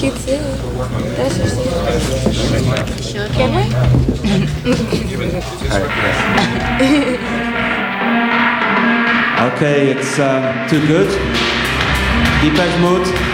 you too. That's your secret. Sure. Can we? Okay, it's too good. Depeche Mode.